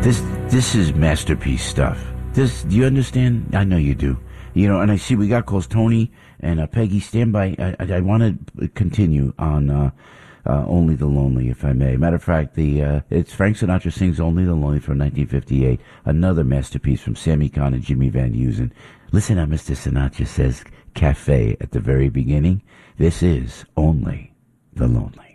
This is masterpiece stuff. Do you understand? I know you do. You know, and I see we got calls. Tony and Peggy, stand by. I want to continue on Only the Lonely, if I may. Matter of fact, it's Frank Sinatra sings Only the Lonely from 1958, another masterpiece from Sammy Cahn and Jimmy Van Heusen. Listen how Mr. Sinatra says cafe at the very beginning. This is Only the Lonely.